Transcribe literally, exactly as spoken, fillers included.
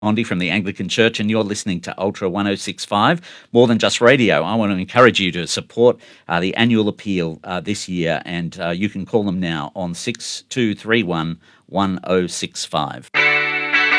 Andy from the Anglican Church, and you're listening to Ultra one oh six point five, More Than Just Radio. I want to encourage you to support uh, the annual appeal uh, this year, and uh, you can call them now on six two three one, one oh six five.